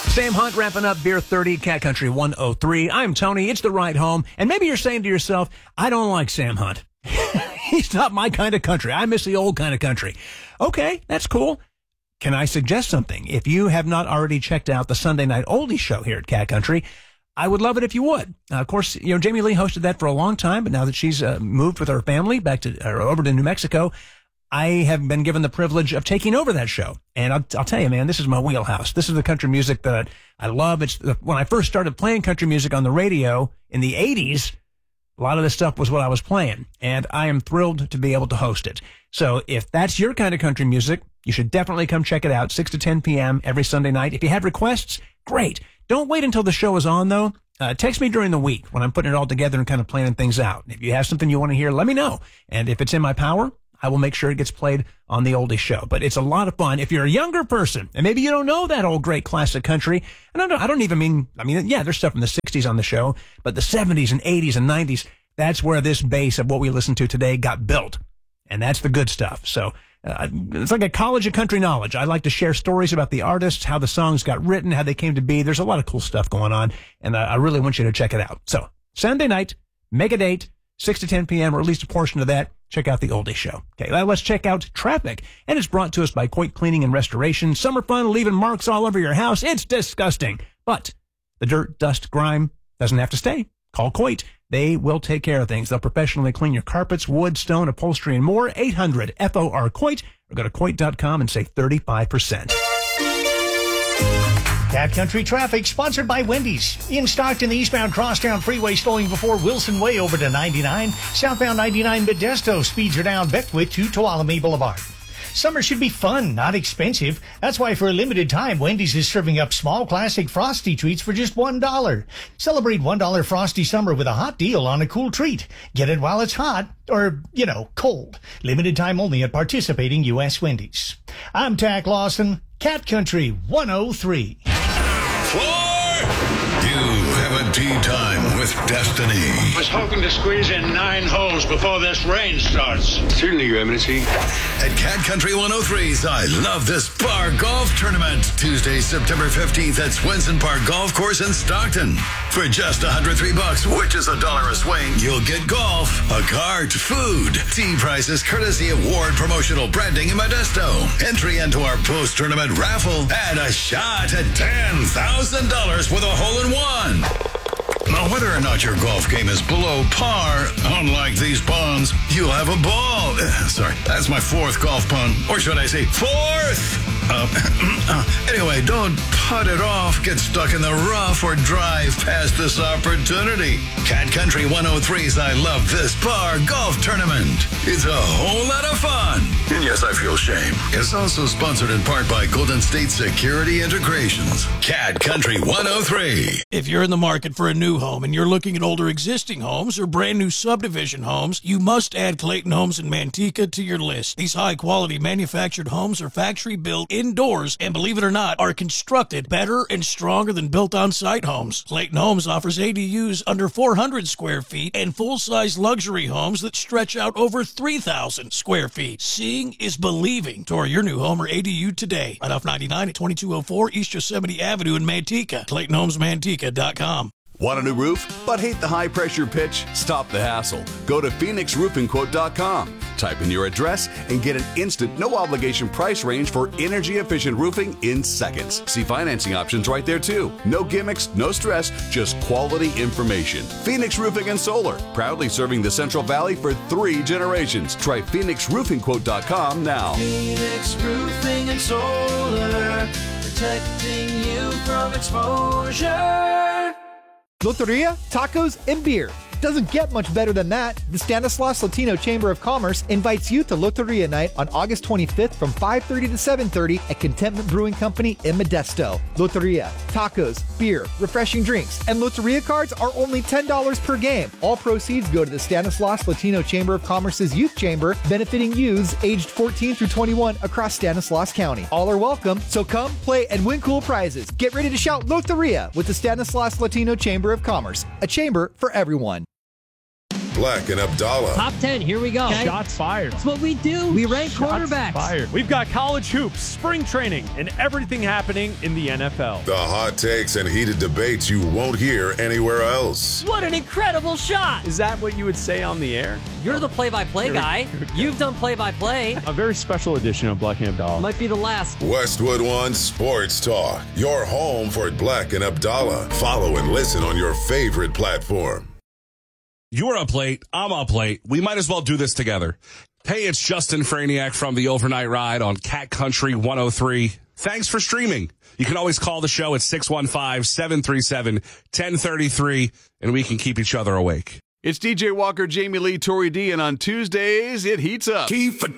Sam Hunt wrapping up Beer 30, Cat Country 103. I'm Tony. It's the ride home. And maybe you're saying to yourself, I don't like Sam Hunt. He's not my kind of country. I miss the old kind of country. Okay, that's cool. Can I suggest something? If you have not already checked out the Sunday Night Oldie show here at Cat Country, I would love it if you would. Of course, Jamie Lee hosted that for a long time, but now that she's moved with her family back to over to New Mexico, I have been given the privilege of taking over that show. And I'll tell you, man, this is my wheelhouse. This is the country music that I love. When I first started playing country music on the radio in the 80s, a lot of this stuff was what I was playing. And I am thrilled to be able to host it. So if that's your kind of country music, you should definitely come check it out, 6 to 10 p.m. every Sunday night. If you have requests, great. Don't wait until the show is on, though. Text me during the week when I'm putting it all together and kind of planning things out. If you have something you want to hear, let me know. And if it's in my power, I will make sure it gets played on the Oldie show. But it's a lot of fun. If you're a younger person, and maybe you don't know that old great classic country, and I don't even mean, yeah, there's stuff from the 60s on the show, but the 70s and 80s and 90s, that's where this base of what we listen to today got built. And that's the good stuff. So it's like a college of country knowledge. I like to share stories about the artists, how the songs got written, how they came to be. There's a lot of cool stuff going on, and I really want you to check it out. So Sunday night, make a date, 6 to 10 p.m., or at least a portion of that. Check out the Oldie Show. Okay, now let's check out traffic. And it's brought to us by Coit Cleaning and Restoration. Summer fun, leaving marks all over your house. It's disgusting. But the dirt, dust, grime doesn't have to stay. Call Coit. They will take care of things. They'll professionally clean your carpets, wood, stone, upholstery, and more. 800-FOR-COIT, or go to Coit.com and save 35%. Cat Country Traffic, sponsored by Wendy's. In Stockton, the eastbound Crosstown Freeway slowing before Wilson Way over to 99. Southbound 99 Modesto, speeds are down Beckwith to Tuolumne Boulevard. Summer should be fun, not expensive. That's why for a limited time, Wendy's is serving up small classic Frosty treats for just $1. Celebrate $1 Frosty Summer with a hot deal on a cool treat. Get it while it's hot, or, cold. Limited time only at participating U.S. Wendy's. I'm Tack Lawson, Cat Country 103. You have a tea time with Destiny. I was hoping to squeeze in 9 holes before this rain starts. Certainly, Your Eminency. At Cat Country 103's I Love This Bar Golf Tournament, Tuesday, September 15th at Swenson Park Golf Course in Stockton. For just $103, which is $1 a swing, you'll get golf, a cart, food, tea prices courtesy of Ward Promotional Branding in Modesto, entry into our post-tournament raffle, and a shot at $10,000 with a hole-in-one. Now, whether or not your golf game is below par, unlike these ponds, you'll have a ball. Sorry, that's my 4th golf pun. Or should I say 4th? Anyway, don't putt it off, get stuck in the rough, or drive past this opportunity. Cat Country 103's I Love This Bar Golf Tournament. It's a whole lot of fun. And yes, I feel shame. It's also sponsored in part by Golden State Security Integrations. Cat Country 103. If you're in the market for a new home and you're looking at older existing homes or brand new subdivision homes, you must add Clayton Homes in Manteca to your list. These high-quality manufactured homes are factory-built indoors and, believe it or not, are constructed better and stronger than built on-site homes. Clayton Homes offers ADUs under 400 square feet and full-size luxury homes that stretch out over 3,000 square feet. Seeing is believing. Tour your new home or ADU today. Right off 99 at 2204 East Yosemite Avenue in Manteca. ClaytonHomesManteca.com. Want a new roof, but hate the high-pressure pitch? Stop the hassle. Go to PhoenixRoofingQuote.com. Type in your address and get an instant, no-obligation price range for energy-efficient roofing in seconds. See financing options right there, too. No gimmicks, no stress, just quality information. Phoenix Roofing and Solar, proudly serving the Central Valley for 3 generations. Try PhoenixRoofingQuote.com now. Phoenix Roofing and Solar, protecting you from exposure. Loteria, tacos, and beer. Doesn't get much better than that. The Stanislaus Latino Chamber of Commerce invites you to Loteria Night on August 25th from 5:30 to 7:30 at Contentment Brewing Company in Modesto. Loteria, tacos, beer, refreshing drinks, and Loteria cards are only $10 per game. All proceeds go to the Stanislaus Latino Chamber of Commerce's Youth Chamber, benefiting youths aged 14 through 21 across Stanislaus County. All are welcome, so come, play, and win cool prizes. Get ready to shout Loteria with the Stanislaus Latino Chamber of Commerce, a chamber for everyone. Black and Abdallah. Top 10, here we go. Okay. Shots fired. That's what we do. We rank quarterbacks. Fired. We've got college hoops, spring training, and everything happening in the NFL. The hot takes and heated debates you won't hear anywhere else. What an incredible shot. Is that what you would say on the air? You're the play-by-play guy. You've done play-by-play. A very special edition of Black and Abdallah. Might be the last. Westwood One Sports Talk. Your home for Black and Abdallah. Follow and listen on your favorite platform. You're up late. I'm up late. We might as well do this together. Hey, it's Justin Franiak from the Overnight Ride on Cat Country 103. Thanks for streaming. You can always call the show at 615-737-1033, and we can keep each other awake. It's DJ Walker, Jamie Lee, Tori D, and on Tuesdays, it heats up. Key for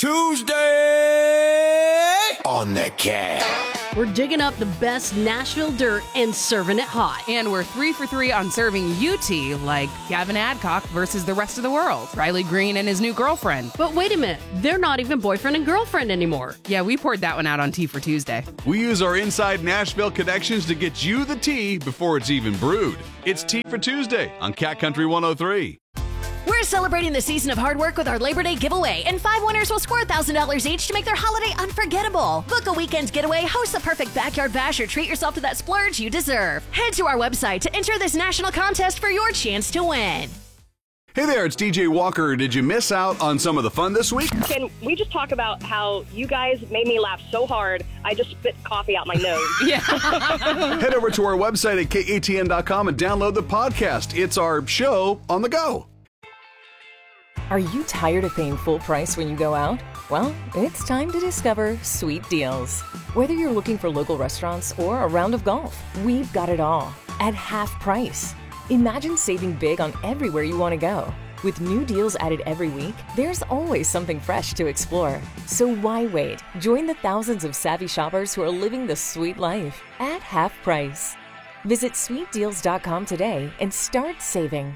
Tuesday on the Cat. We're digging up the best Nashville dirt and serving it hot. And we're 3 for 3 on serving UT, like Gavin Adcock versus the rest of the world, Riley Green and his new girlfriend. But wait a minute, they're not even boyfriend and girlfriend anymore. Yeah, we poured that one out on Tea for Tuesday. We use our inside Nashville connections to get you the tea before it's even brewed. It's Tea for Tuesday on Cat Country 103. We're celebrating the season of hard work with our Labor Day giveaway, and 5 winners will score $1,000 each to make their holiday unforgettable. Book a weekend getaway, host the perfect backyard bash, or treat yourself to that splurge you deserve. Head to our website to enter this national contest for your chance to win. Hey there, it's DJ Walker. Did you miss out on some of the fun this week? Can we just talk about how you guys made me laugh so hard, I just spit coffee out my nose? Yeah. Head over to our website at katn.com and download the podcast. It's our show on the go. Are you tired of paying full price when you go out? Well, it's time to discover Sweet Deals. Whether you're looking for local restaurants or a round of golf, we've got it all at half price. Imagine saving big on everywhere you want to go. With new deals added every week, there's always something fresh to explore. So why wait? Join the thousands of savvy shoppers who are living the sweet life at half price. Visit sweetdeals.com today and start saving.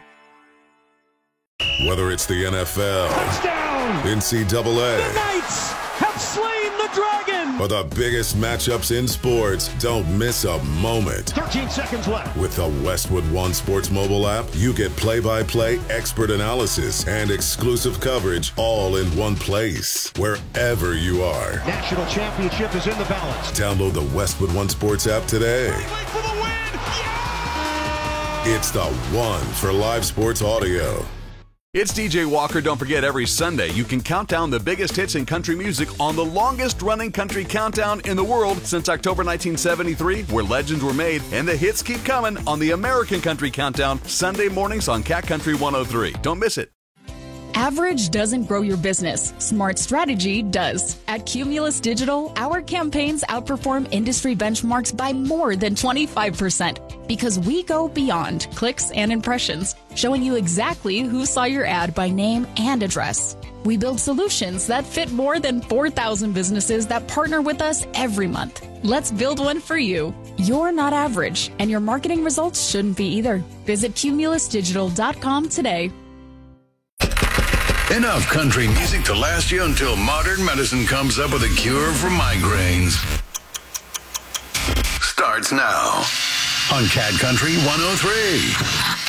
Whether it's the NFL, touchdown, NCAA, the Knights have slain the dragon, or the biggest matchups in sports, don't miss a moment. 13 seconds left. With the Westwood One Sports mobile app, you get play-by-play, expert analysis, and exclusive coverage all in one place, wherever you are. National championship is in the balance. Download the Westwood One Sports app today. For the win! Yeah! It's the one for live sports audio. It's DJ Walker. Don't forget, every Sunday you can count down the biggest hits in country music on the longest-running country countdown in the world since October 1973, where legends were made, and the hits keep coming on the American Country Countdown, Sunday mornings on Cat Country 103. Don't miss it. Average doesn't grow your business. Smart strategy does. At Cumulus Digital, our campaigns outperform industry benchmarks by more than 25% because we go beyond clicks and impressions, showing you exactly who saw your ad by name and address. We build solutions that fit more than 4,000 businesses that partner with us every month. Let's build one for you. You're not average, and your marketing results shouldn't be either. Visit cumulusdigital.com today. Enough country music to last you until modern medicine comes up with a cure for migraines. Starts now on Cat Country 103.